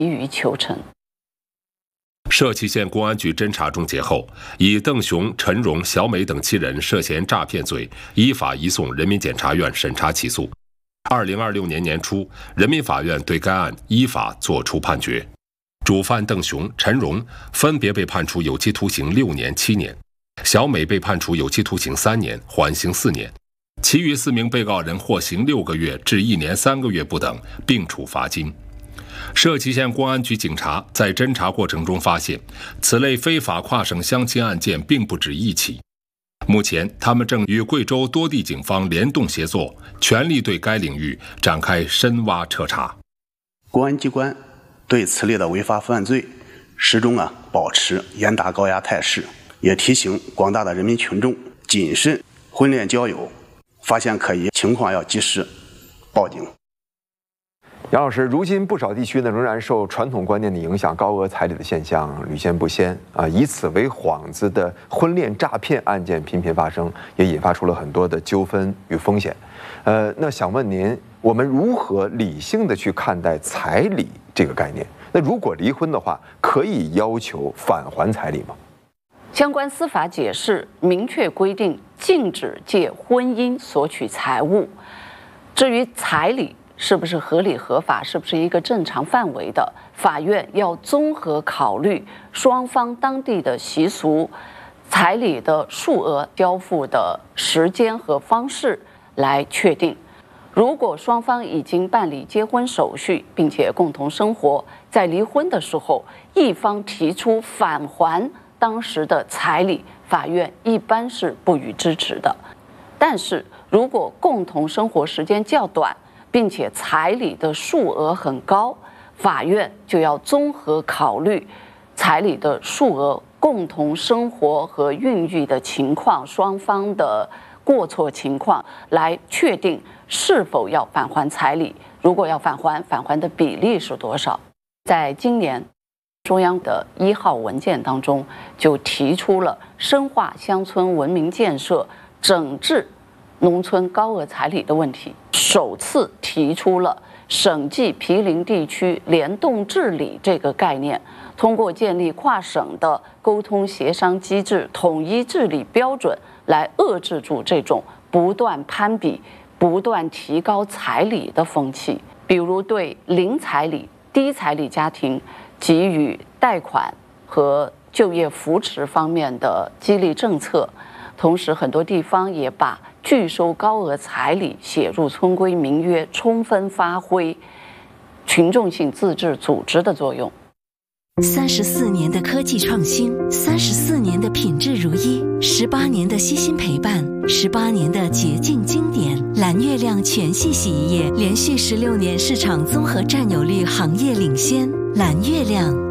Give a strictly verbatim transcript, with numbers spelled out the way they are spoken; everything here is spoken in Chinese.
急于求成。 社旗县公安局侦查终结后，以邓雄、陈荣、小美等七人涉嫌诈骗罪，依法移送人民检察院审查起诉。二零二六年年初，人民法院对该案依法作出判决，主犯邓雄、陈荣分别被判处有期徒刑六年、七年，小美被判处有期徒刑三年，缓刑四年，其余四名被告人获刑六个月至一年三个月不等，并处罚金。社旗县公安局警察在侦查过程中发现，此类非法跨省相亲案件并不止一起。目前，他们正与贵州多地警方联动协作，全力对该领域展开深挖彻查。 公安机关对此类的违法犯罪始终啊保持严打高压态势，也提醒广大的人民群众谨慎婚恋交友，发现可疑情况要及时报警。 杨老师，如今不少地区呢仍然受传统观念的影响，高额彩礼的现象屡见不鲜啊！以此为幌子的婚恋诈骗案件频频发生，也引发出了很多的纠纷与风险。呃，那想问您，我们如何理性的去看待彩礼这个概念？那如果离婚的话，可以要求返还彩礼吗？ 相关司法解释明确规定，禁止借婚姻索取财物。至于彩礼是不是合理合法，是不是一个正常范围的，法院要综合考虑双方当地的习俗、彩礼的数额、交付的时间和方式来确定。如果双方已经办理结婚手续，并且共同生活，在离婚的时候，一方提出返还当时的彩礼，法院一般是不予支持的。但是如果共同生活时间较短，并且彩礼的数额很高，法院就要综合考虑彩礼的数额、共同生活和孕育的情况、双方的过错情况，来确定是否要返还彩礼。如果要返还，返还的比例是多少？在今年中央的一号文件当中，就提出了深化乡村文明建设、整治农村高额彩礼的问题，首次提出了省际毗邻地区联动治理这个概念，通过建立跨省的沟通协商机制、统一治理标准，来遏制住这种不断攀比、不断提高彩礼的风气。比如对零彩礼、低彩礼家庭给予贷款和就业扶持方面的激励政策，同时很多地方也把拒收高额彩礼写入村规民约，充分发挥群众性自治组织的作用。 三十四年的科技创新，三十四年的品质如一，十八年的悉心陪伴，十八年的洁净经典。蓝月亮全系洗衣液连续十六年市场综合占有率行业领先。蓝月亮。